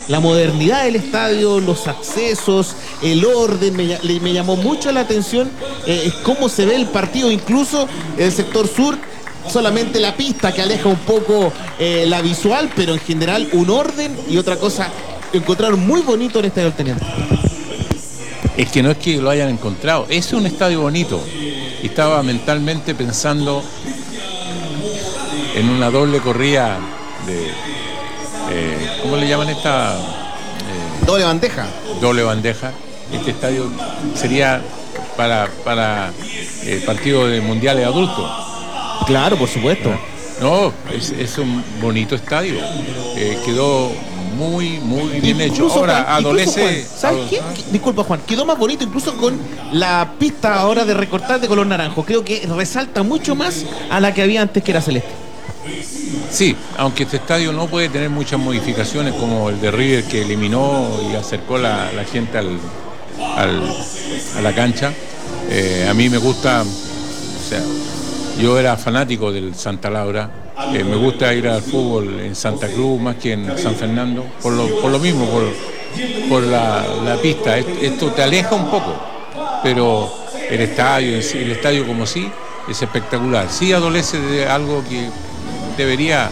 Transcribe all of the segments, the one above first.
la modernidad del estadio, los accesos, el orden, me llamó mucho la atención cómo se ve el partido, incluso el sector sur, solamente la pista que aleja un poco la visual, pero en general un orden y otra cosa, encontraron muy bonito el estadio del Teniente. Es que no es que lo hayan encontrado, es un estadio bonito. Y estaba mentalmente pensando en una doble corrida de ¿cómo le llaman esta? Doble bandeja. Doble bandeja. Este estadio sería para partido de mundiales adultos. Claro, por supuesto. No, es un bonito estadio. Quedó muy bien hecho. Incluso, ahora Juan, adolece. Juan, ¿sabes qué? Disculpa, Juan, quedó más bonito incluso con la pista ahora de recortar de color naranjo. Creo que resalta mucho más a la que había antes, que era celeste. Sí, aunque este estadio no puede tener muchas modificaciones como el de River, que eliminó y acercó la gente a la cancha. A mí me gusta, o sea, yo era fanático del Santa Laura. Me gusta ir al fútbol en Santa Cruz más que en San Fernando, por lo mismo, por la pista. Esto te aleja un poco, pero el estadio como sí, es espectacular. Sí adolece de algo que debería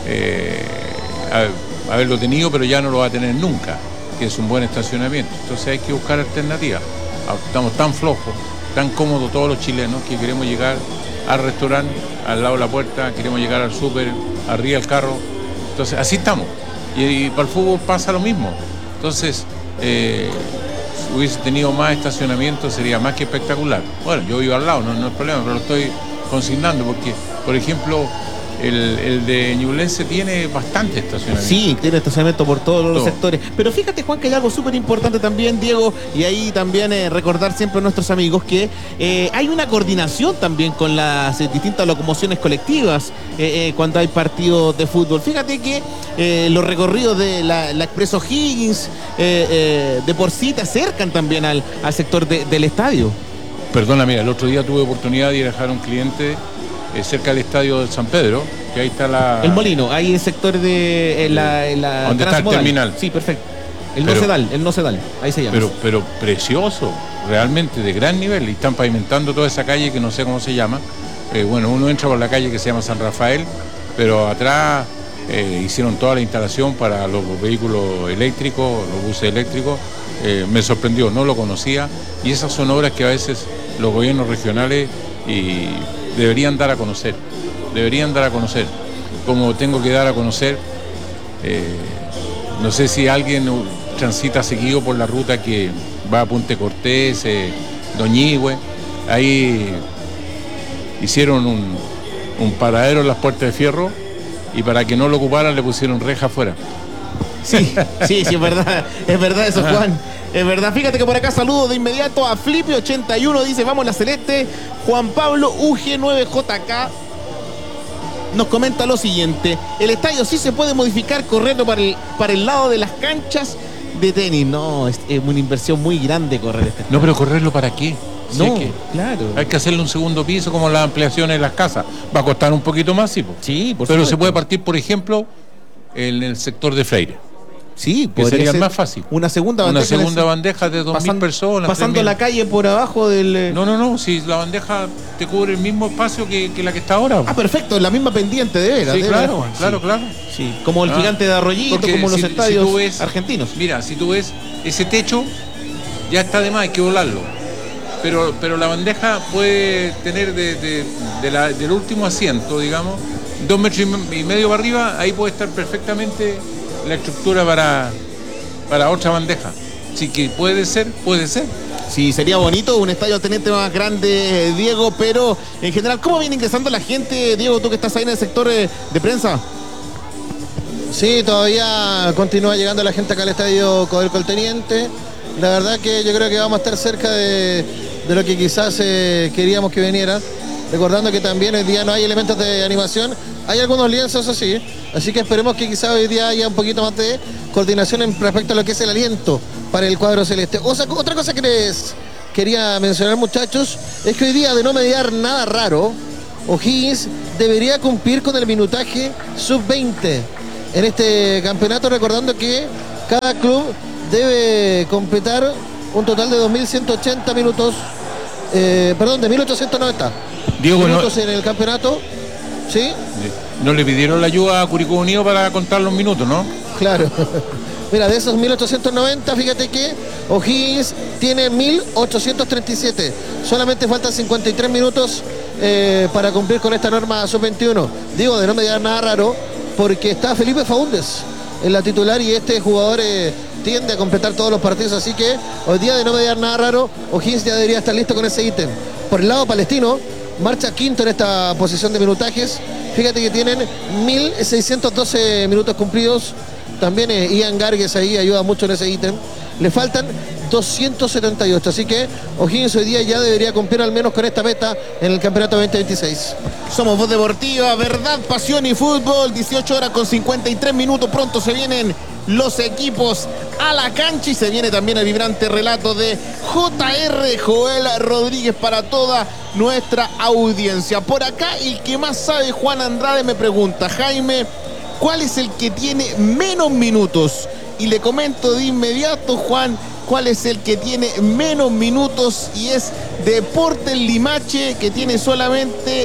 haberlo tenido, pero ya no lo va a tener nunca, que es un buen estacionamiento. Entonces hay que buscar alternativas. Estamos tan flojos, tan cómodos todos los chilenos, que queremos llegar al restaurante, al lado de la puerta, queremos llegar al súper, arriba del carro. Entonces así estamos. Y para el fútbol pasa lo mismo. Entonces, si hubiese tenido más estacionamiento sería más que espectacular. Bueno, yo vivo al lado, no es problema, pero lo estoy consignando porque, por ejemplo, el de Ñublense tiene bastante estacionamiento. Sí, tiene estacionamiento por todos los sectores. Pero fíjate, Juan, que hay algo súper importante también, Diego, y ahí también recordar siempre a nuestros amigos que hay una coordinación también con las distintas locomociones colectivas cuando hay partidos de fútbol. Fíjate que los recorridos de la Expreso O'Higgins de por sí te acercan también al sector del estadio. Perdona, mira, el otro día tuve oportunidad de ir a dejar a un cliente cerca del estadio de San Pedro, que ahí está el Molino, ahí en el sector de donde está el terminal. Sí, perfecto. El no sedal, ahí se llama. Pero precioso, realmente de gran nivel. Y están pavimentando toda esa calle que no sé cómo se llama. Bueno, uno entra por la calle que se llama San Rafael, pero atrás hicieron toda la instalación para los vehículos eléctricos, los buses eléctricos. Me sorprendió, no lo conocía. Y esas son obras que a veces los gobiernos regionales deberían dar a conocer, como tengo que dar a conocer, no sé si alguien transita seguido por la ruta que va a Punte Cortés, Doñihue, ahí hicieron un paradero en las puertas de fierro y para que no lo ocuparan le pusieron reja afuera. Sí, es verdad eso, Juan. Es verdad, fíjate que por acá saludo de inmediato a Flippy81, dice vamos la celeste. Juan Pablo UG9JK nos comenta lo siguiente: el estadio sí se puede modificar corriendo para el lado de las canchas de tenis. No, es una inversión muy grande correr este estadio. No, pero ¿correrlo para qué? No, claro. Hay que hacerle un segundo piso como las ampliaciones de las casas. Va a costar un poquito más, sí, sí, por pero supuesto. Se puede partir, por ejemplo, en el sector de Freire. Sí, que sería más fácil. Una segunda bandeja de 2.000 personas. Pasando 3.000. La calle por abajo del... No, si la bandeja te cubre el mismo espacio que la que está ahora. Ah, perfecto, la misma pendiente de veras. Sí, claro. Sí, como el gigante de Arroyito, como los estadios argentinos. Mira, si tú ves ese techo, ya está de más, hay que volarlo. Pero la bandeja puede tener del último asiento, digamos, 2,5 metros para arriba, ahí puede estar perfectamente la estructura para otra bandeja. Así que puede ser. Sí, sería bonito un estadio teniente más grande, Diego, pero en general, ¿cómo viene ingresando la gente, Diego, tú que estás ahí en el sector de prensa? Sí, todavía continúa llegando la gente acá al estadio Codelco el Teniente. La verdad que yo creo que vamos a estar cerca de lo que quizás queríamos que viniera. Recordando que también hoy día no hay elementos de animación, hay algunos lienzos, eso sí, así que esperemos que quizás hoy día haya un poquito más de coordinación en respecto a lo que es el aliento para el cuadro celeste. Otra cosa que les quería mencionar, muchachos, es que hoy día, de no mediar nada raro, O'Higgins debería cumplir con el minutaje sub-20 en este campeonato, recordando que Cada club debe completar un total de 2.180 minutos, de 1.890 Diego, minutos en el campeonato. ¿Sí? No le pidieron la ayuda a Curicó Unido para contar los minutos, ¿no? Claro. Mira, de esos 1.890, fíjate que O'Higgins tiene 1.837. Solamente faltan 53 minutos para cumplir con esta norma sub-21. Digo, de no me digan nada raro, porque está Felipe Faúndez en la titular y este jugador tiende a completar todos los partidos. Así que hoy día, de no me digan nada raro, O'Higgins ya debería estar listo con ese ítem. Por el lado palestino, marcha quinto en esta posición de minutajes. Fíjate que tienen 1.612 minutos cumplidos. También Ian Gargues ahí ayuda mucho en ese ítem. Le faltan 278. Así que O'Higgins hoy día ya debería cumplir al menos con esta meta en el campeonato 2026. Somos Voz Deportiva, verdad, pasión y fútbol. 18 horas con 53 minutos. Pronto se vienen los equipos a la cancha y se viene también el vibrante relato de JR Joel Rodríguez para toda nuestra audiencia. Por acá el que más sabe, Juan Andrade, me pregunta: Jaime, ¿cuál es el que tiene menos minutos? Y le comento de inmediato, Juan, cuál es el que tiene menos minutos, y es Deportes Limache, que tiene solamente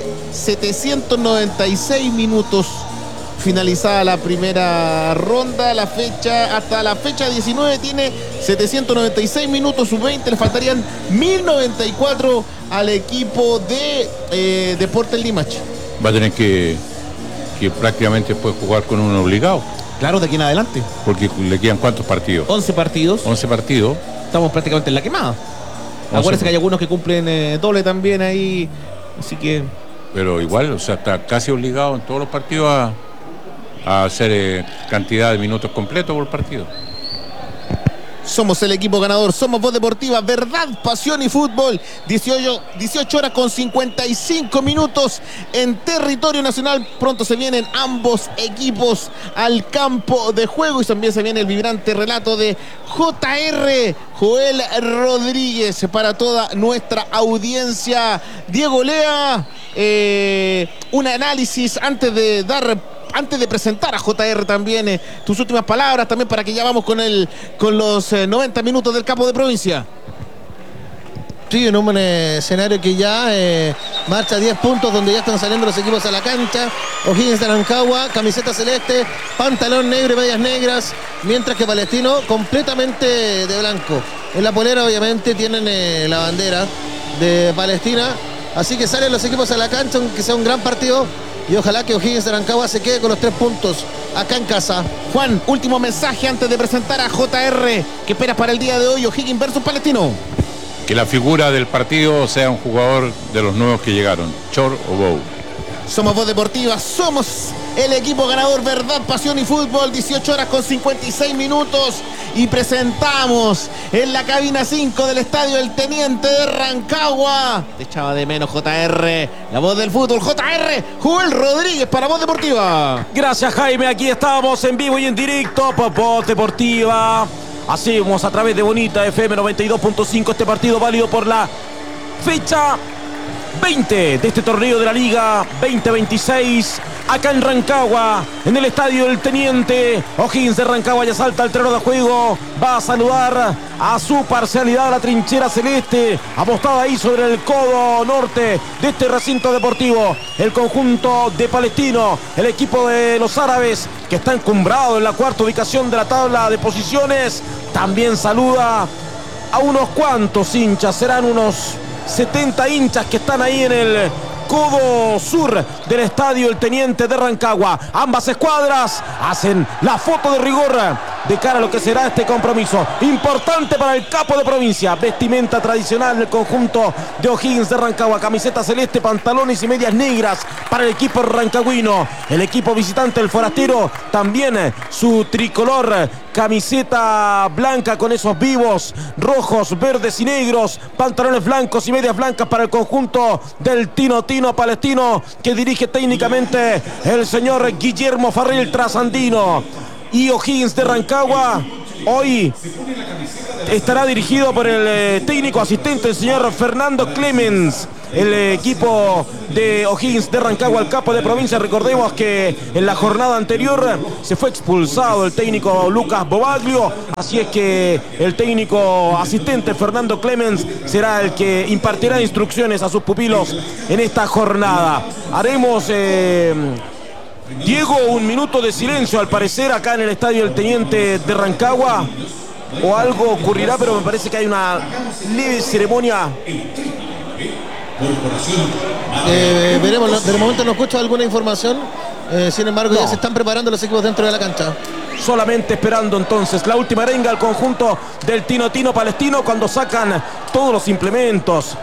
796 minutos. Finalizada la primera ronda, hasta la fecha 19 tiene 796 minutos, sub-20, le faltarían 1094 al equipo de Deportes Limache. Va a tener que prácticamente puede jugar con un obligado. Claro, de aquí en adelante. Porque le quedan ¿cuántos partidos? 11 partidos. 11 partidos. Estamos prácticamente en la quemada. Acuérdense que hay algunos que cumplen doble también ahí, así que... Pero igual, o sea, está casi obligado en todos los partidos a hacer cantidad de minutos completos por partido. Somos el equipo ganador, somos Voz Deportiva, verdad, pasión y fútbol. 18 horas con 55 minutos en territorio nacional. Pronto se vienen ambos equipos al campo de juego y también se viene el vibrante relato de JR Joel Rodríguez para toda nuestra audiencia. Diego Lea, un análisis antes de presentar a JR también, tus últimas palabras también para que ya vamos con los 90 minutos del campo de provincia. Sí, en un escenario que ya marcha 10 puntos, donde ya están saliendo los equipos a la cancha. O'Higgins de Rancagua, camiseta celeste, pantalón negro y medias negras, mientras que Palestino completamente de blanco. En la polera obviamente tienen la bandera de Palestina, así que salen los equipos a la cancha, aunque sea un gran partido. Y ojalá que O'Higgins de Rancagua se quede con los 3 puntos acá en casa. Juan, último mensaje antes de presentar a JR. ¿Qué esperas para el día de hoy, O'Higgins versus Palestino? Que la figura del partido sea un jugador de los nuevos que llegaron, Chor o Bou. Somos Voz Deportiva, somos el equipo ganador, verdad, pasión y fútbol. 18 horas con 56 minutos y presentamos en la cabina 5 del estadio El Teniente de Rancagua. Te echaba de menos, JR, la voz del fútbol. JR Joel Rodríguez para Voz Deportiva. Gracias, Jaime, aquí estamos en vivo y en directo por Voz Deportiva. Hacemos a través de Bonita FM 92.5 este partido válido por la fecha 20 de este torneo de la Liga 2026, acá en Rancagua, en el estadio El Teniente. O'Higgins de Rancagua ya salta al terreno de juego, va a saludar a su parcialidad a la trinchera celeste, apostada ahí sobre el codo norte de este recinto deportivo. El conjunto de Palestino, el equipo de los árabes, que está encumbrado en la cuarta ubicación de la tabla de posiciones, también saluda a unos cuantos hinchas, serán unos 70 hinchas que están ahí en el codo sur del estadio El Teniente de Rancagua. Ambas escuadras hacen la foto de rigor de cara a lo que será este compromiso importante para el capo de provincia. Vestimenta tradicional del conjunto de O'Higgins de Rancagua, camiseta celeste, pantalones y medias negras para el equipo rancagüino. El equipo visitante, el forastero, también su tricolor, camiseta blanca con esos vivos rojos, verdes y negros, pantalones blancos y medias blancas para el conjunto del Tino Palestino, que dirige técnicamente el señor Guillermo Farril Trasandino. Y O'Higgins de Rancagua hoy estará dirigido por el técnico asistente, el señor Fernando Clemens. El equipo de O'Higgins de Rancagua, el capo de provincia. Recordemos que en la jornada anterior se fue expulsado el técnico Lucas Bobaglio, así es que el técnico asistente Fernando Clemens será el que impartirá instrucciones a sus pupilos en esta jornada. Haremos, Diego, un minuto de silencio al parecer acá en el estadio del Teniente de Rancagua, o algo ocurrirá, pero me parece que hay una leve ceremonia. Veremos, de momento no escucho alguna información, sin embargo ya se están preparando los equipos dentro de la cancha. Solamente esperando entonces la última arenga al conjunto del Tino Palestino cuando sacan todos los implementos.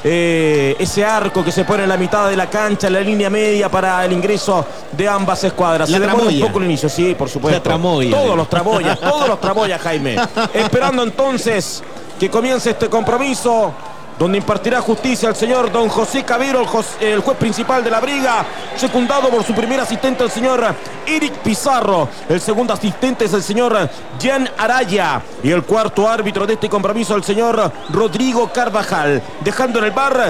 Ese arco que se pone en la mitad de la cancha, en la línea media para el ingreso de ambas escuadras. Se demora un poco el inicio, sí, por supuesto. Todos los tramoyas, Jaime. Esperando entonces que comience este compromiso, donde impartirá justicia el señor don José Cabero, el juez principal de la briga, secundado por su primer asistente, el señor Eric Pizarro. El segundo asistente es el señor Jan Araya. Y el cuarto árbitro de este compromiso, el señor Rodrigo Carvajal. Dejando en el bar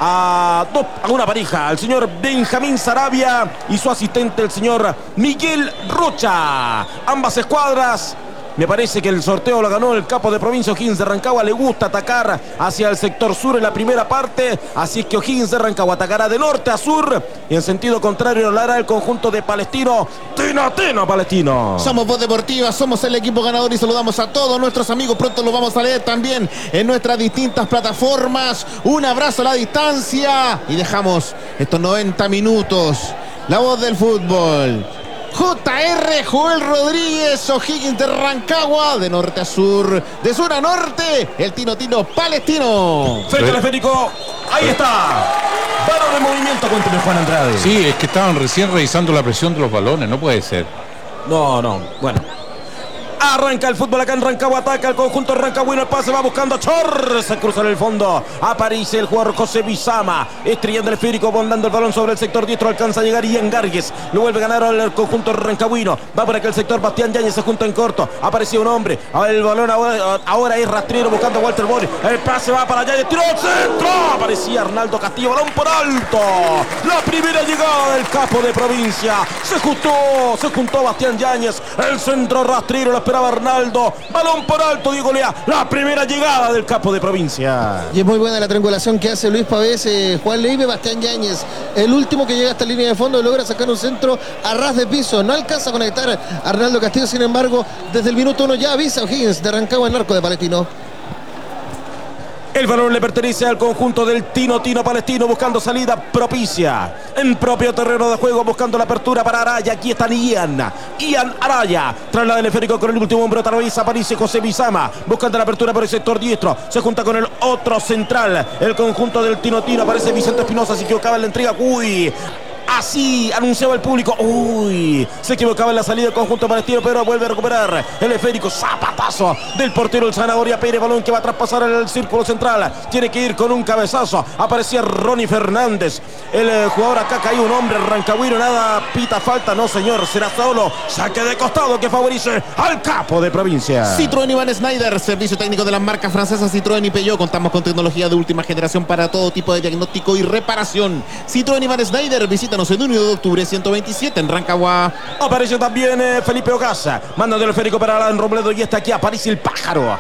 a una pareja, al señor Benjamín Sarabia y su asistente, el señor Miguel Rocha. Ambas escuadras, me parece que el sorteo lo ganó el capo de provincia. O'Higgins de Rancagua le gusta atacar hacia el sector sur en la primera parte, así es que O'Higgins de Rancagua atacará de norte a sur y en sentido contrario lo hará el conjunto de Palestino. Tino Palestino. Somos Voz Deportiva, somos el equipo ganador y saludamos a todos nuestros amigos. Pronto los vamos a leer también en nuestras distintas plataformas. Un abrazo a la distancia y dejamos estos 90 minutos. La voz del fútbol. JR Joel Rodríguez, O'Higgins de Rancagua, de norte a sur, de sur a norte, el Tino Palestino. Férico, ahí está. Balón de movimiento, cuénteme, Juan Andrade. Sí, es que estaban recién revisando la presión de los balones, no puede ser. No, bueno. Arranca el fútbol acá en Rancagua, ataca el conjunto rancagüino, el pase va buscando a Chor, se cruza en el fondo, aparece el jugador José Bizama, estrellando el esférico, bondando el balón sobre el sector diestro, alcanza a llegar Ian Gargues, lo vuelve a ganar el conjunto rancagüino, va por aquel sector, Bastián Yáñez se junta en corto, apareció un hombre, el balón ahora es rastrero buscando a Walter Boris, el pase va para Yáñez, tiró al centro, aparecía Arnaldo Castillo, balón por alto, la primera llegada del capo de provincia, se juntó Bastián Yáñez, el centro rastrero, lo esperaba Arnaldo, balón por alto, Diego Lea, la primera llegada del capo de provincia. Y es muy buena la triangulación que hace Luis Pavés, Juan Leive, Bastián Yáñez, el último que llega a esta línea de fondo, logra sacar un centro a ras de piso, no alcanza a conectar a Arnaldo Castillo, sin embargo, desde el minuto 1 ya avisa a O'Higgins de Rancagua en el arco de Palestino. El balón le pertenece al conjunto del Tino Palestino, buscando salida propicia en propio terreno de juego, buscando la apertura para Araya. Aquí está Ian Araya, traslada el esférico con el último hombre, otra vez aparece José Bizama, buscando la apertura por el sector diestro, se junta con el otro central, el conjunto del Tino, aparece Vicente Espinosa, se equivocaba en la entrega, así anunciaba el público. Se equivocaba en la salida del conjunto palestino, pero vuelve a recuperar el esférico. Zapatazo del portero, el Zanahoria Pérez. Balón que va a traspasar el círculo central. Tiene que ir con un cabezazo. Aparecía Ronnie Fernández. El jugador acá cayó un hombre. Rancagüino, nada pita falta. No, señor. Será solo saque de costado que favorece al capo de provincia. Citroën Iván Schneider, servicio técnico de las marcas francesas Citroën y Peugeot. Contamos con tecnología de última generación para todo tipo de diagnóstico y reparación. Citroën Iván Schneider, visítanos en 1 de octubre 127 en Rancagua. Apareció también Felipe Ogasa, mandando el esférico para Alan Robledo y está aquí, apareció el pájaro.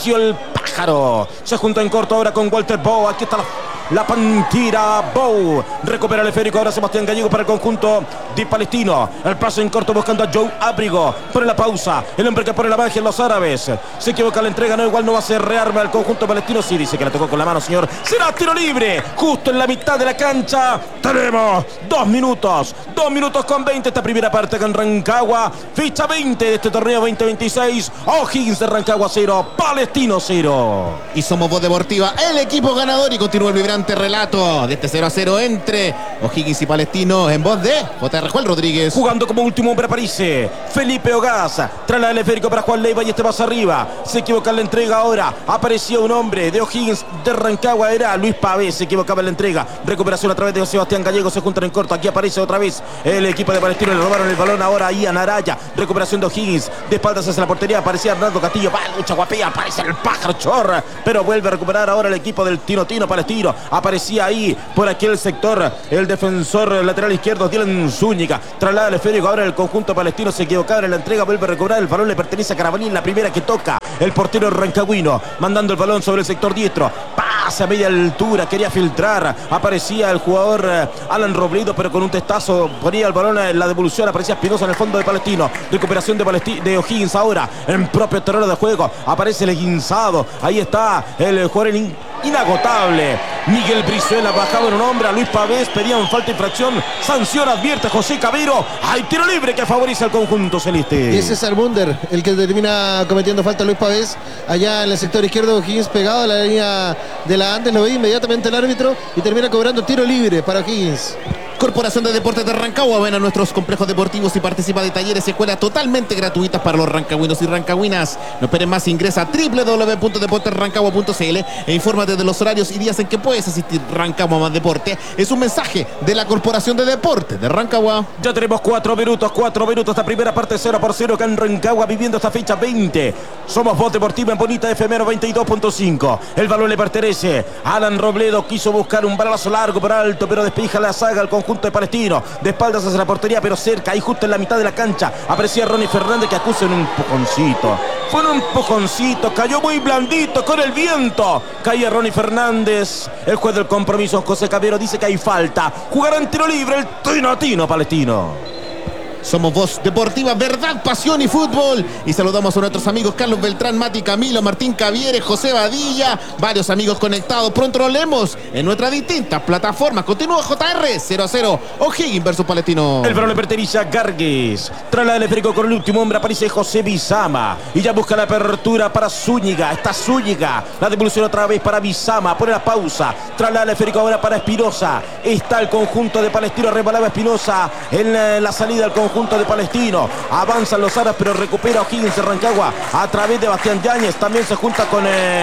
Se junta en corto ahora con Walter Bow. Aquí está la Pantera Bow. Recupera el esférico ahora Sebastián Gallego para el conjunto de Palestino. El paso en corto buscando a Joe Abrigo. Pone la pausa. El hombre que pone la magia en los árabes. Se equivoca la entrega. No, igual no va a ser rearme al conjunto palestino. Sí, dice que la tocó con la mano, señor. Será tiro libre. Justo en la mitad de la cancha. Tenemos 2 minutos. 2 minutos con 20. Esta primera parte acá en Rancagua. Ficha 20 de este torneo 2026. O'Higgins de Rancagua 0. Palestino 0. Y somos Voz Deportiva, el equipo ganador. Y continúa vibrando emocionante relato de este 0-0 entre O'Higgins y Palestino en voz de J.R. Juan Rodríguez. Jugando como último hombre aparece Felipe Ogasa. Traslada el esférico para Juan Leiva y este pasa arriba. Se equivoca en la entrega ahora. Apareció un hombre de O'Higgins de Rancagua. Era Luis Pavés. Se equivocaba en la entrega. Recuperación a través de Sebastián Gallego. Se juntan en corto. Aquí aparece otra vez el equipo de Palestino. Le robaron el balón ahora a Ian Araya. Recuperación de O'Higgins. De espaldas hacia la portería. Aparecía Hernando Castillo. Va, lucha guapea. Aparece el pájaro Chorra. Pero vuelve a recuperar ahora el equipo del Tino Palestino. Aparecía ahí por aquel sector el defensor lateral izquierdo Dylan Zúñiga. Traslada el esférico ahora el conjunto palestino. Se equivocaba en la entrega. Vuelve a recobrar. El balón le pertenece a Carabalí. La primera que toca el portero rancagüino. Mandando el balón sobre el sector diestro. Pasa a media altura. Quería filtrar. Aparecía el jugador Alan Robledo, pero con un testazo ponía el balón en la devolución. Aparecía Espinosa en el fondo de Palestino. Recuperación de O'Higgins ahora en propio terreno de juego. Aparece el guinzado. Ahí está el jugador inagotable Miguel Brizuela. Bajaba en un hombre a Luis Pavés. Pedían falta, infracción. Sanción, advierte José Cabero. Hay tiro libre que favorece al conjunto celeste. Y es César Munder el que termina cometiendo falta. Luis Pavés allá en el sector izquierdo. O'Higgins pegado a la línea de la Andes. Lo ve inmediatamente el árbitro y termina cobrando tiro libre para O'Higgins. Corporación de Deportes de Rancagua. Ven a nuestros complejos deportivos y participa de talleres y escuelas totalmente gratuitas para los rancagüinos y rancagüinas. No esperen más, ingresa a www.deportesrancagua.cl e infórmate de los horarios y días en que puedes asistir. Rancagua más deporte es un mensaje de la Corporación de Deportes de Rancagua. Ya tenemos 4 minutos, esta primera parte 0-0 acá en Rancagua viviendo esta fecha 20. Somos Voz Deportiva en Bonita FM 92.5. El balón le pertenece a Alan Robledo. Quiso buscar un balazo largo pero alto, pero despija la saga al conjunto de Palestino. De espaldas hacia la portería, pero cerca, ahí justo en la mitad de la cancha. Aparecía Ronnie Fernández que acusa en un empujoncito. Fue un empujoncito, cayó muy blandito con el viento. Caía Ronnie Fernández. El juez del compromiso, José Cabero, dice que hay falta. Jugará en tiro libre el Tino Palestino. Somos Voz Deportiva, verdad, pasión y fútbol. Y saludamos a nuestros amigos Carlos Beltrán, Mati Camilo, Martín Cavieres, José Badilla. Varios amigos conectados. Pronto lo leemos en nuestras distintas plataformas. Continúa JR 0-0. O'Higgins versus Palestino. El balón le pertenece a Gargues. Traslada el esférico con el último hombre. Aparece José Bizama. Y ya busca la apertura para Zúñiga. Está Zúñiga. La devolución otra vez para Bizama. Pone la pausa. Traslada el esférico ahora para Espinosa. Está el conjunto de Palestino. Rebalaba Espinosa en la salida del conjunto de Palestino. Avanzan los aras, pero recupera O'Higgins de Rancagua a través de Bastián Yáñez. También se junta con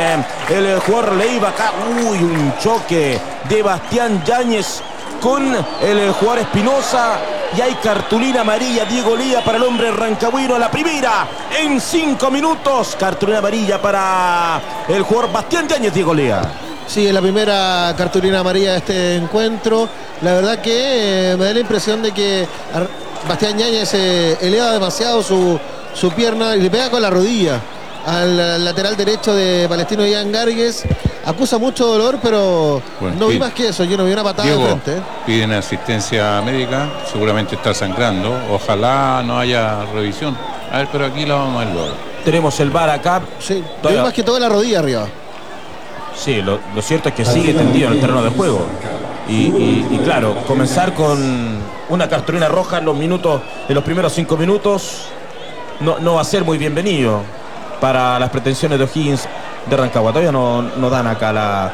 el jugador Leiva acá. Uy, un choque de Bastián Yáñez con el jugador Espinosa. Y hay cartulina amarilla, Diego Lía, para el hombre rancagüino. La primera en 5 minutos. Cartulina amarilla para el jugador Bastián Yáñez, Diego Lía. Sí, es la primera cartulina amarilla de este encuentro. La verdad que me da la impresión de que Bastián Yáñez eleva demasiado su pierna y le pega con la rodilla al lateral derecho de Palestino, Ian Gargues. Acusa mucho dolor, pero bueno, no vi más que eso. Yo no vi una patada de frente. Piden asistencia médica, seguramente está sangrando. Ojalá no haya revisión. A ver, pero aquí la vamos a ver luego. Tenemos el VAR acá. Sí, vi más que toda la rodilla arriba. Sí, lo cierto es que sigue tendido en el terreno de juego. Y claro, comenzar con una cartulina roja en los primeros 5 minutos no va a ser muy bienvenido para las pretensiones de O'Higgins de Rancagua. Todavía no dan acá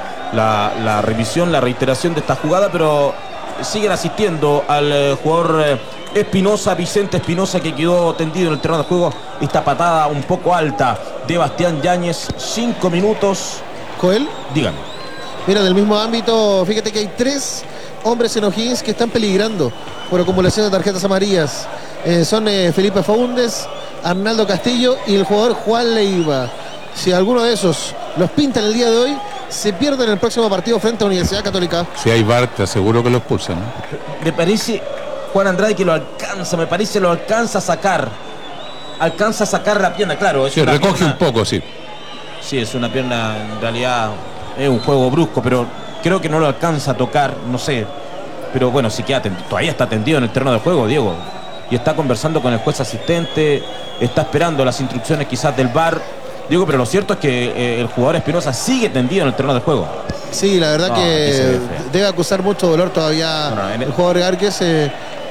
la revisión, la reiteración de esta jugada, pero siguen asistiendo al jugador Espinosa, Vicente Espinosa, que quedó tendido en el terreno de juego. Esta patada un poco alta de Bastián Yáñez. 5 minutos. Joel, díganme. Mira, del mismo ámbito, fíjate que hay 3 hombres en O'Higgins que están peligrando por acumulación de tarjetas amarillas. Son Felipe Faúndez, Arnaldo Castillo y el jugador Juan Leiva. Si alguno de esos los pintan el día de hoy, se pierden el próximo partido frente a Universidad Católica. Si hay VAR, te aseguro que lo expulsan, ¿no? Me parece, Juan Andrade, que lo alcanza a sacar. Alcanza a sacar la pierna, claro. Sí, recoge un poco, sí. Sí, es una pierna, en realidad es un juego brusco, pero creo que no lo alcanza a tocar, no sé. Pero bueno, sí que todavía está tendido en el terreno de juego, Diego. Y está conversando con el juez asistente, está esperando las instrucciones quizás del VAR. Diego, pero lo cierto es que el jugador Espinosa sigue tendido en el terreno de juego. Sí, la verdad que debe acusar mucho dolor todavía el jugador Gargues.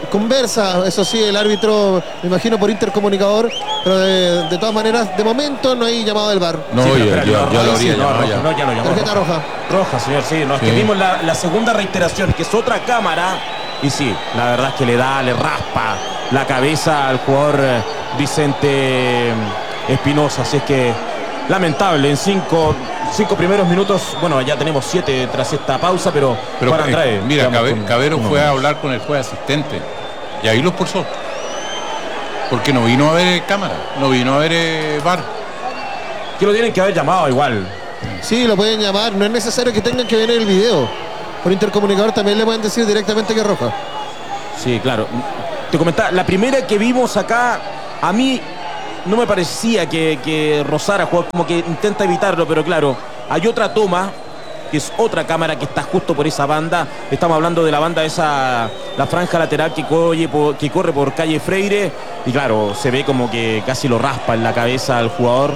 conversa, eso sí, el árbitro, me imagino por intercomunicador, pero de todas maneras, de momento no hay llamado del VAR. No, Sí, yo pero lo habría sí, llamado ya. no, ya lo llamó. Tarjeta roja. Roja, señor, sí. No, es que Sí. vimos la segunda reiteración, que es otra cámara. Y sí, la verdad es que le raspa la cabeza al jugador Vicente Espinosa. Así es que lamentable, en cinco primeros minutos, bueno, ya tenemos 7 tras esta pausa, pero Juan Andrade, mira, digamos, con Cabero uno fue a menos. hablar con el juez asistente y ahí lo expulsó. Porque no vino a ver cámara, no vino a ver VAR. Que lo tienen que haber llamado igual. Sí, lo pueden llamar, no es necesario que tengan que ver el video. Por intercomunicador también le pueden decir directamente que es roja. Sí, claro. Te comentaba, la primera que vimos acá, a mí no me parecía que rozara, como que intenta evitarlo, pero claro, hay otra toma, que es otra cámara que está justo por esa banda. Estamos hablando de la banda esa, la franja lateral que corre por calle Freire, y claro, se ve como que casi lo raspa en la cabeza al jugador.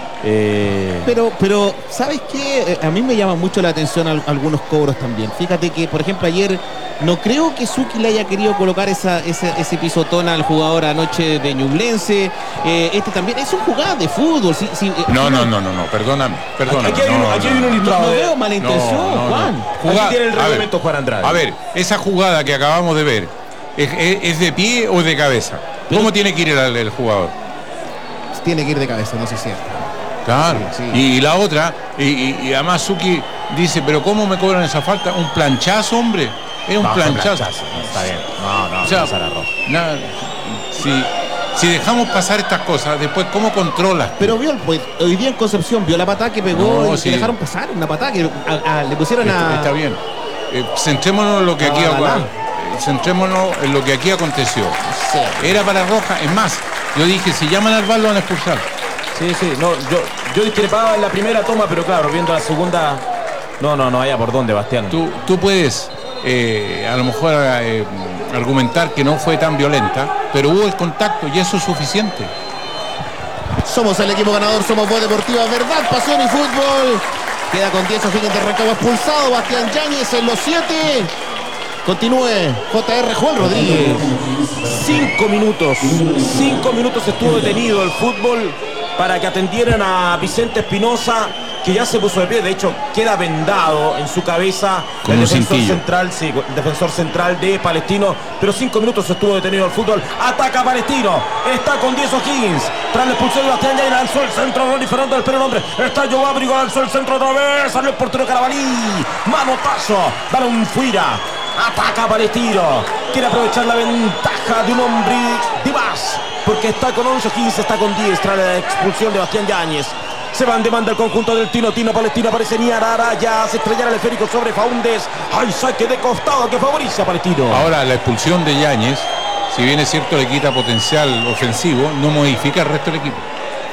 Pero, ¿sabes qué? A mí me llama mucho la atención algunos cobros también. Fíjate que, por ejemplo, ayer no creo que Suki le haya querido colocar ese pisotón al jugador anoche de Ñublense. También es un jugador de fútbol. No, perdóname. Aquí hay un No ilustrado. veo mala intención, no. Juan. Aquí tiene el a ver, reglamento, Juan Andrade. A ver, esa jugada que acabamos de ver, ¿es de pie o de cabeza? ¿Cómo tiene que ir el jugador? Tiene que ir de cabeza, no sé si es cierto. Claro. Sí. Y la otra, y además Suki dice, pero ¿cómo me cobran esa falta? ¿Un planchazo, hombre? Era un planchazo. Está bien. No, O sea, pasará roja. nada, si dejamos pasar estas cosas, después, ¿cómo controlas? Pero pues, hoy día en Concepción vio la patada que pegó No, y sí. que dejaron pasar. Una patada que le pusieron a... Está bien. Centrémonos en lo que centrémonos en lo que aquí aconteció. Era para roja. Es más, yo dije, si llaman al VAR lo van a expulsar. Sí, no, yo discrepaba en la primera toma, pero claro, viendo la segunda, no haya por dónde, Bastián. Tú puedes a lo mejor argumentar que no fue tan violenta, pero hubo el contacto y eso es suficiente. Somos el equipo ganador, somos Voz Deportiva, verdad, pasión y fútbol. Queda con 10 O'Higgins de Rancagua expulsado, Bastián Yáñez en los 7. Continúe JR Juan Rodríguez. 5 minutos estuvo detenido el fútbol para que atendieran a Vicente Espinosa, que ya se puso de pie, de hecho queda vendado en su cabeza Con el un defensor cintillo. central, sí, defensor central de Palestino, pero 5 minutos estuvo detenido el fútbol. Ataca Palestino, está con 10 O'Higgins, tras la expulsión de Bastián ya lanzó el centro, Ronnie Fernando del Perú, hombre, está Joe Abrigo, lanzó el centro otra vez, salió el portero Carabalí, manotazo, balón fuera. Ataca Palestino, quiere aprovechar la ventaja de un hombre de más, porque está con 11, 15, está con 10 tras la expulsión de Bastián Yáñez. Se van demanda el conjunto del Tino Palestino, aparece Niarara, ya se estrellará el esférico sobre Faúndez. Hay saque de costado que favorece a Palestino. Ahora, la expulsión de Yáñez, si bien es cierto le quita potencial ofensivo, no modifica el resto del equipo.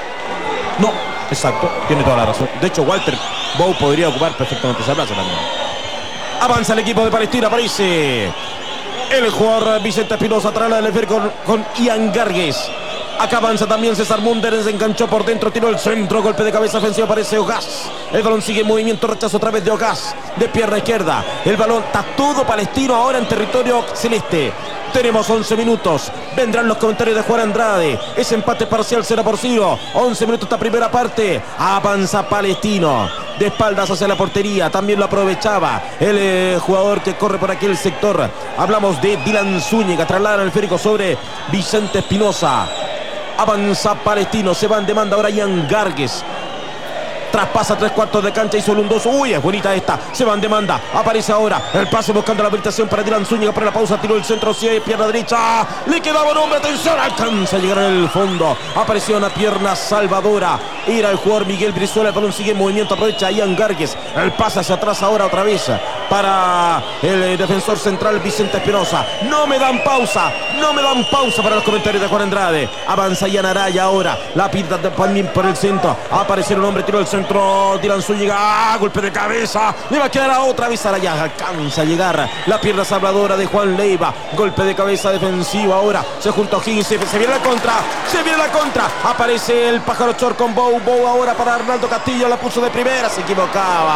No, exacto, tiene toda la razón. De hecho, Walter Bow podría ocupar perfectamente esa plaza también. Avanza el equipo de Palestina, aparece el jugador Vicente Espinosa, atrás del esférico con Ian Gargues. Acá avanza también César Múnderes, se enganchó por dentro, tiró el centro, golpe de cabeza ofensivo, aparece Ogás. El balón sigue en movimiento, rechazo otra vez de Ogás, de pierna izquierda. El balón está todo Palestino ahora en territorio celeste. Tenemos 11 minutos. Vendrán los comentarios de Juan Andrade. Ese empate parcial será por 0. 11 minutos esta primera parte. Avanza Palestino. De espaldas hacia la portería. También lo aprovechaba el jugador que corre por aquel sector. Hablamos de Dylan Zúñiga. Trasladan el esférico sobre Vicente Espinosa. Avanza Palestino. Se va en demanda ahora Ian Gargues. Traspasa 3/4 de cancha y solo un 2. Uy, es bonita esta. Se va en demanda. Aparece ahora el pase buscando la habilitación para Dylan Zúñiga. Para la pausa, tiró el centro hacia pierna derecha. Le quedaba un hombre. Atención, alcanza a llegar en el fondo. Apareció una pierna salvadora. Era el jugador Miguel Brizuela. El balón sigue en movimiento. Aprovecha Ian Gargues. El pase hacia atrás ahora otra vez para el defensor central Vicente Espinosa. No me dan pausa para los comentarios de Juan Andrade. Avanza Ian Araya ahora. La pinta también por el centro. Apareció un hombre. Tiró el centro. Dylan Zúñiga, golpe de cabeza, le va a quedar a otra vez Araya, alcanza a llegar la pierna salvadora de Juan Leiva, golpe de cabeza defensivo ahora, se junta O'Higgins, se viene la contra, aparece el pájaro Chor con Bow ahora para Arnaldo Castillo, la puso de primera, se equivocaba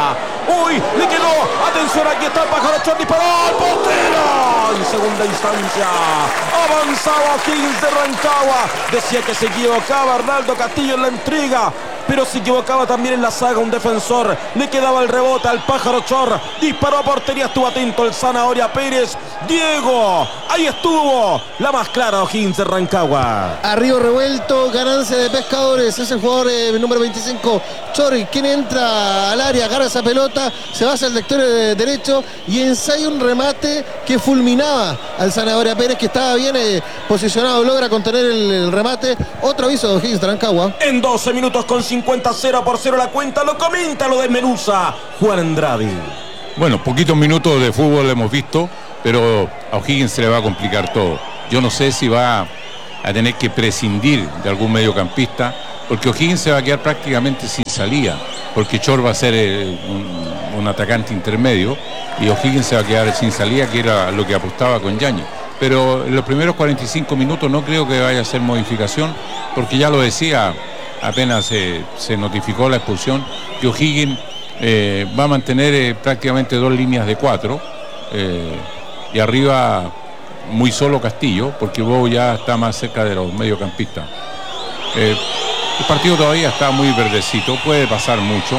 Uy, le quedó. Atención, aquí está el pájaro Chor, disparó al portero. En segunda instancia, avanzaba Higgins de Rancagua. Decía que se equivocaba Arnaldo Castillo en la intriga, pero se equivocaba también en la saga un defensor. Le quedaba el rebote al pájaro Chor. Disparó a portería, estuvo atento el Zanahoria Pérez. Diego, ahí estuvo. La más clara, O'Higgins de Rancagua. Arriba revuelto, ganancia de Pescadores. Es el jugador número 25, Chor, quien entra al área, agarra esa pelota, se va hacia el sector derecho y ensaya un remate que fulminaba al Zanahoria Pérez, que estaba bien posicionado, logra contener el remate. Otro aviso de O'Higgins de Rancagua. En 12 minutos con 50, 0-0 la cuenta. Lo comenta, lo desmenuza Juan Andrade. Bueno, poquitos minutos de fútbol hemos visto, pero a O'Higgins se le va a complicar todo. Yo no sé si va a tener que prescindir de algún mediocampista, porque O'Higgins se va a quedar prácticamente sin salida, porque Chor va a ser un atacante intermedio y O'Higgins se va a quedar sin salida, que era lo que apostaba con Yáñez. Pero en los primeros 45 minutos no creo que vaya a ser modificación, porque ya lo decía apenas se notificó la expulsión, que O'Higgins va a mantener prácticamente 2 líneas de 4 y arriba muy solo Castillo, porque Bow ya está más cerca de los mediocampistas. El partido todavía está muy verdecito, puede pasar mucho.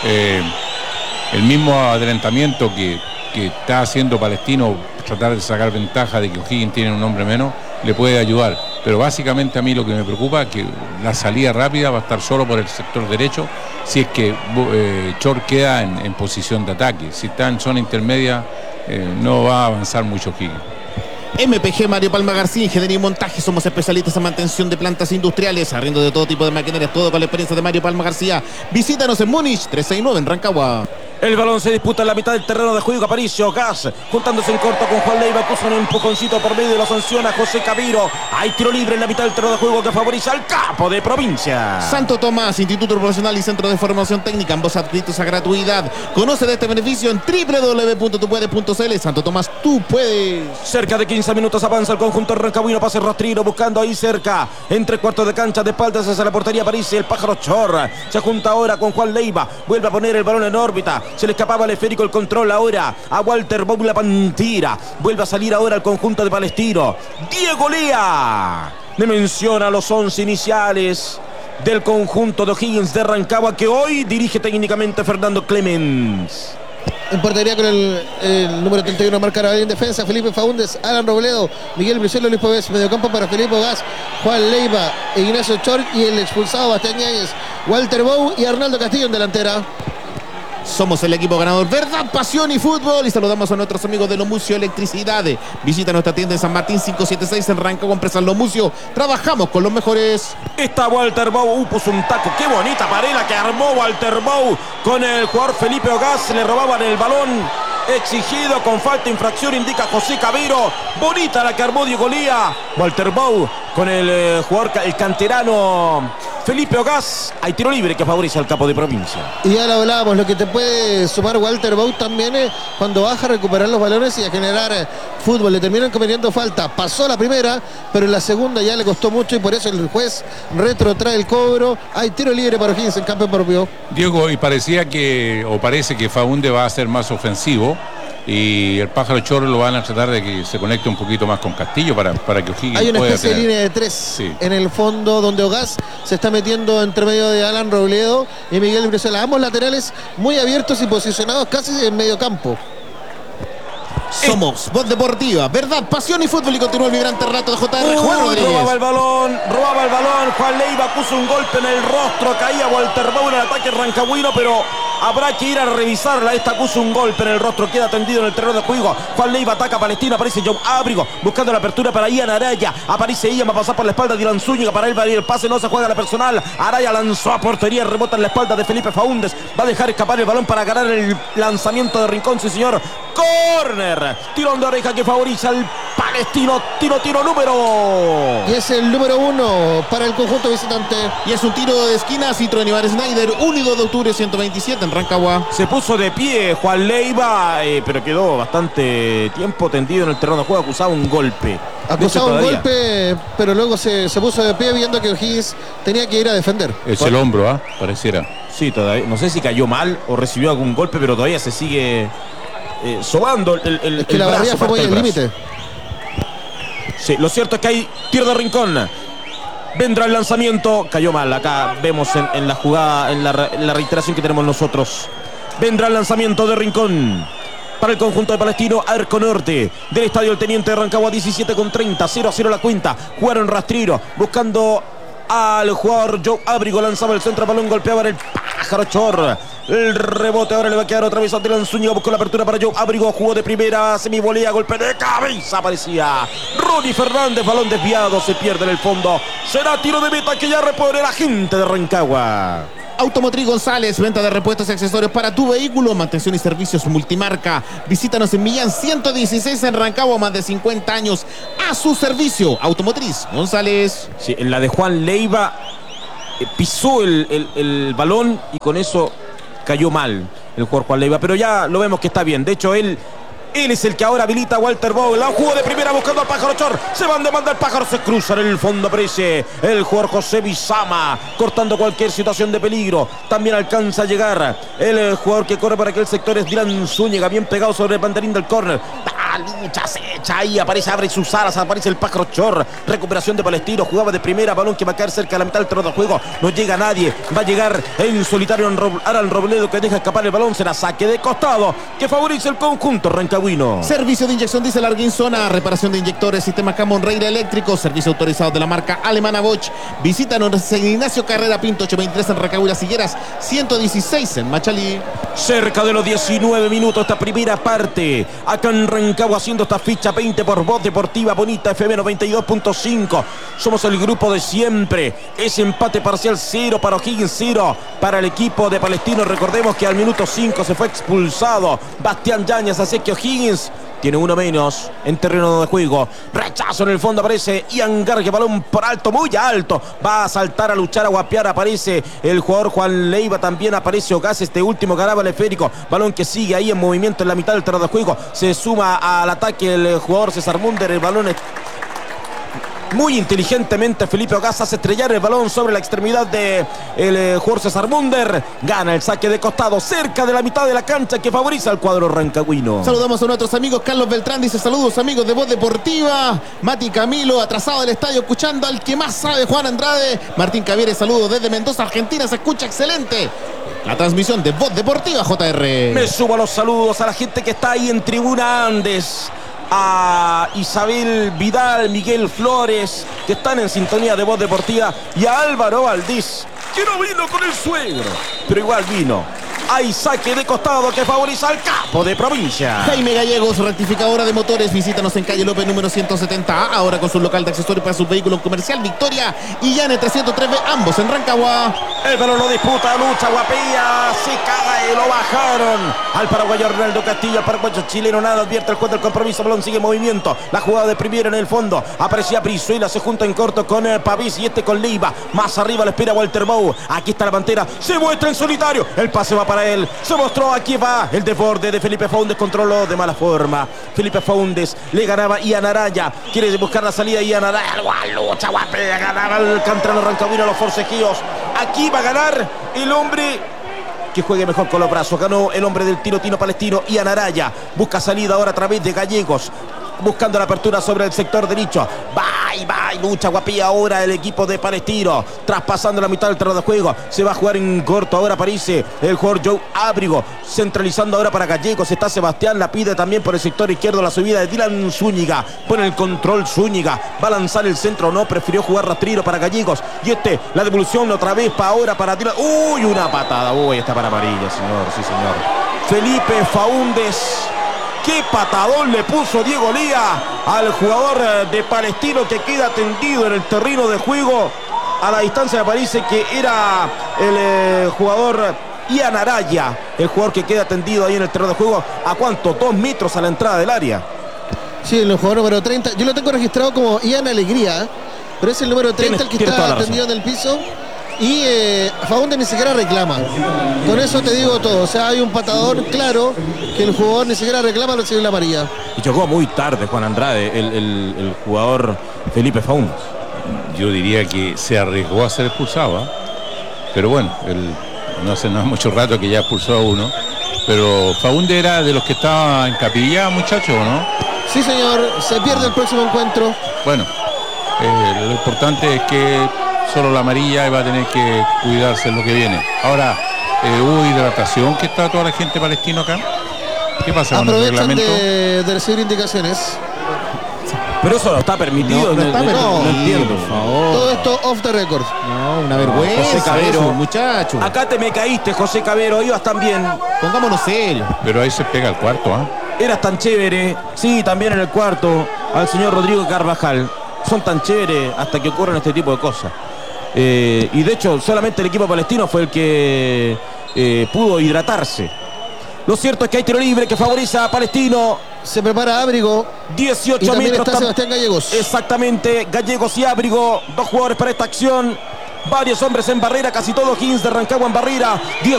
El mismo adelantamiento que está haciendo Palestino, tratar de sacar ventaja de que O'Higgins tiene un hombre menos, le puede ayudar. Pero básicamente a mí lo que me preocupa es que la salida rápida va a estar solo por el sector derecho si es que Chor queda en posición de ataque. Si está en zona intermedia no va a avanzar mucho O'Higgins. MPG Mario Palma García, Ingeniería y Montaje. Somos especialistas en mantención de plantas industriales, arriendo de todo tipo de maquinarias, todo con la experiencia de Mario Palma García. Visítanos en Múnich 369 en Rancagua. El balón se disputa en la mitad del terreno de juego. Aparicio Gas juntándose en corto con Juan Leiva, puso un empujoncito por medio de la sanción a José Cabiro. Hay tiro libre en la mitad del terreno de juego que favoriza al capo de provincia. Santo Tomás, Instituto Profesional y Centro de Formación Técnica, ambos adscritos a gratuidad. Conoce de este beneficio en www.tupuedes.cl. Santo Tomás, tú puedes. Cerca de 15 minutos avanza el conjunto rancagüino, pase rastrero buscando ahí cerca, en 3/4 de cancha, de espaldas hacia la portería aparece el pájaro Chor. Se junta ahora con Juan Leiva, vuelve a poner el balón en órbita. Se le escapaba al esférico el control ahora a Walter Bow, la Pantera. Vuelve a salir ahora el conjunto de Palestino. Diego Lea le menciona los 11 iniciales del conjunto de O'Higgins de Rancagua, que hoy dirige técnicamente Fernando Clemens. En portería con el número 31 marca Ravel en defensa, Felipe Faúndez, Alan Robledo, Miguel Brizuelo, Luis Pérez, mediocampo para Felipe Gas, Juan Leiva, Ignacio Chor y el expulsado Bastián Yáñez, Walter Bow y Arnaldo Castillo en delantera. Somos el equipo ganador, verdad, pasión y fútbol. Y saludamos a nuestros amigos de Lomucio Electricidad. Visita nuestra tienda en San Martín 576 en Rancagua, empresa Lomucio. Trabajamos con los mejores. Está Walter Bow, puso un taco, qué bonita parela que armó Walter Bow con el jugador Felipe Ogaz. Le robaban el balón exigido con falta, infracción, indica José Cabero. Bonita la que armó Diego Lea. Walter Bow con el jugador, el canterano Felipe Ogaz. Hay tiro libre que favorece al capo de provincia. Y ya lo hablábamos, lo que te puede sumar Walter Bow también es cuando baja a recuperar los balones y a generar fútbol. Le terminan cometiendo falta. Pasó la primera, pero en la segunda ya le costó mucho y por eso el juez retrotrae el cobro. Hay tiro libre para O'Higgins en campo propio. Diego, y parece que Faúndez va a ser más ofensivo y el pájaro Chor lo van a tratar de que se conecte un poquito más con Castillo para que O'Higgins hay una pueda especie de línea de 3 sí, en el fondo donde Ogaz se está metiendo entre medio de Alan Robledo y Miguel Brizuela, ambos laterales muy abiertos y posicionados casi en medio campo. Somos Voz Deportiva, verdad, pasión y fútbol. Y continúa el vibrante relato de JR Juan Rodríguez. robaba el balón. Juan Leiva puso un golpe en el rostro, caía Walter Bow en el ataque rancagüino, pero habrá que ir a revisarla. Esta puso un golpe en el rostro, queda tendido en el terreno de juego. Juan Leiva ataca a Palestina, aparece John Ábrigo buscando la apertura para Ian Araya. Aparece ella, va a pasar por la espalda de Ilan Zúñiga, para él va a ir el pase, no se juega la personal. Araya lanzó a portería, rebota en la espalda de Felipe Faúndez. Va a dejar escapar el balón para ganar el lanzamiento de Rincón, sí señor. Córner, tirón de oreja que favoriza al Palestino. Tiro número. Y es el número 1 para el conjunto visitante. Y es un tiro de esquina, Citroën Ibar Snyder, 1 de octubre 127 en Rancagua. Se puso de pie Juan Leiva, pero quedó bastante tiempo tendido en el terreno de juego, acusaba un golpe. Acusaba un golpe, pero luego se puso de pie viendo que O'Higgins tenía que ir a defender. Es el hombro, pareciera. Sí, todavía. No sé si cayó mal o recibió algún golpe, pero todavía se sigue sobando el Es que la brazo, barrida fue parte muy del al brazo. límite. Sí, lo cierto es que hay tiro de Rincón. Vendrá el lanzamiento. Cayó mal. Acá vemos en la jugada, en la reiteración que tenemos nosotros. Vendrá el lanzamiento de Rincón para el conjunto de Palestino. Arco Norte del Estadio El Teniente de Rancagua. 17:30. 0-0 la cuenta. Jugaron rastrero buscando al jugador Joe Ábrigo. Lanzaba el centro, balón golpeaba en el Pájaro Chor. El rebote ahora le va a quedar otra vez a Dylan Zúñiga. Buscó la apertura para Joe Ábrigo. Jugó de primera, semivolea, golpe de cabeza. Aparecía Ronnie Fernández. Balón desviado, se pierde en el fondo. Será tiro de meta que ya repone la gente de Rancagua. Automotriz González, venta de repuestos y accesorios para tu vehículo, mantención y servicios multimarca. Visítanos en Millán 116 en Rancagua, más de 50 años a su servicio. Automotriz González. Sí, en la de Juan Leiva pisó el balón y con eso cayó mal el jugador Juan Leiva, pero ya lo vemos que está bien. De hecho, él es el que ahora habilita a Walter Bow. La jugó de primera buscando al Pájaro Chor. Se van de manda el Pájaro, se cruza en el fondo. Aparece el jugador José Bizama, cortando cualquier situación de peligro. También alcanza a llegar el jugador que corre para aquel sector, es Dylan Zúñiga, bien pegado sobre el banderín del córner. Lucha, se echa ahí, aparece, abre sus alas, aparece el Pájaro Chor. Recuperación de Palestino, jugaba de primera, balón que va a caer cerca de la mitad del terreno de juego. No llega nadie, va a llegar en solitario Aran Robledo, que deja escapar el balón. Será saque de costado que favorece el conjunto rancagüino. Servicio de inyección diésel Arguinzona, reparación de inyectores, sistema Camon Reira eléctrico, servicio autorizado de la marca alemana Bosch. Visítanos en Ignacio Carrera Pinto 823 en Rancagua y Las Higueras 116 en Machalí. Cerca de los 19 minutos esta primera parte. Acá en Rancagua haciendo esta ficha 20 por Voz Deportiva Bonita FM 92.5. Somos el grupo de siempre. Es empate parcial 0 para O'Higgins, 0 para el equipo de Palestino. Recordemos que al minuto 5 se fue expulsado Bastián Yáñez, así que O'Higgins tiene uno menos en terreno de juego. Rechazo en el fondo, aparece Ian Gargue, balón por alto, muy alto. Va a saltar, a luchar, a guapear. Aparece el jugador Juan Leiva, también aparece Ocas, este último ganaba el esférico. Balón que sigue ahí en movimiento en la mitad del terreno de juego. Se suma al ataque el jugador César Munder. El balón es muy inteligentemente Felipe Ocas hace estrellar el balón sobre la extremidad de el jugador César Munder. Gana el saque de costado cerca de la mitad de la cancha que favoriza al cuadro rancagüino. Saludamos a nuestros amigos. Carlos Beltrán dice saludos amigos de Voz Deportiva. Mati Camilo, atrasado del estadio, escuchando al que más sabe, Juan Andrade. Martín Cavieres, saludos desde Mendoza, Argentina. Se escucha excelente la transmisión de Voz Deportiva, JR. Me subo a los saludos a la gente que está ahí en Tribuna Andes, a Isabel Vidal, Miguel Flores, que están en sintonía de Voz Deportiva, y a Álvaro Valdís, que no vino con el suegro, pero igual vino. Hay saque de costado que favoriza al capo de provincia. Jaime Gallegos, rectificadora de motores. Visítanos en calle López número 170A, ahora con su local de accesorios para sus vehículos comercial Victoria y Llane 303B, ambos en Rancagua. El balón lo disputa, lucha, guapilla, se cae, lo bajaron al paraguayo Arnaldo Castillo, al paraguayo chileno, nada advierte el juez del compromiso. Balón sigue en movimiento, la jugada de primera en el fondo, aparecía Brizuela, se junta en corto con Pavís y este con Leiva. Más arriba le espera Walter Bow, aquí está la pantera, se muestra en solitario, el pase va para él, se mostró, aquí va el desborde de Felipe Faúndez, controló de mala forma Felipe Faúndez, le ganaba Ian Araya, quiere buscar la salida Ian Araya, lucha, guapilla, ganaba el canterano rancagüino, los forcejeos. Aquí va a ganar el hombre que juegue mejor con los brazos. Ganó el hombre del tiro Tino Palestino, Ian Araya. Busca salida ahora a través de Gallegos, buscando la apertura sobre el sector derecho. Va, lucha, guapilla ahora el equipo de Palestino, traspasando la mitad del terreno de juego. Se va a jugar en corto, ahora aparece el jugador Joe Ábrigo, centralizando ahora para Gallegos. Está Sebastián, la pide también por el sector izquierdo la subida de Dylan Zúñiga. Pone el control Zúñiga, va a lanzar el centro, no, prefirió jugar rastrero para Gallegos. Y la devolución otra vez para ahora para Dylan. Uy, una patada, está para amarilla, señor, sí señor. Felipe Faúndez. Qué patadón le puso Diego Lía al jugador de Palestino, que queda tendido en el terreno de juego. A la distancia me parece que era el jugador Ian Araya, el jugador que queda tendido ahí en el terreno de juego. ¿A cuánto? 2 metros a la entrada del área. Sí, el jugador número 30. Yo lo tengo registrado como Ian Alegría, pero es el número 30 el que está tendido en el piso. Y Faúndez ni siquiera reclama. Con eso te digo todo. O sea, hay un patadón claro que el jugador ni siquiera reclama recibir la amarilla. Y chocó muy tarde Juan Andrade, el jugador Felipe Faúndez. Yo diría que se arriesgó a ser expulsado, ¿eh? Pero bueno, no hace mucho rato que ya expulsó a uno, pero Faúnde era de los que estaba en capilla, muchacho, ¿no? Sí, señor, se pierde el próximo encuentro. Bueno, lo importante es que solo la amarilla va a tener que cuidarse en lo que viene. Ahora, hubo hidratación, que está toda la gente palestina acá. ¿Qué pasa con el Aprovechan reglamento? de recibir indicaciones. Pero eso no está permitido. No está permitido, no entiendo. por favor. Todo esto off the record. No, una vergüenza. José Cabero. eso, muchacho. Acá te me caíste, José Cabero. Ibas tan bien. Pongámonos serios. Pero ahí se pega el cuarto, ¿ah? Eras tan chévere. Sí, también en el cuarto. Al señor Rodrigo Carvajal. Son tan chéveres hasta que ocurren este tipo de cosas. Y de hecho, solamente el equipo palestino fue el que pudo hidratarse. Lo cierto es que hay tiro libre que favorece a Palestino. Se prepara Ábrigo. 18 Y también metros. está Sebastián Gallegos. Exactamente, Gallegos y Ábrigo, dos jugadores para esta acción. Varios hombres en barrera, casi todos Higgins de Rancagua en barrera.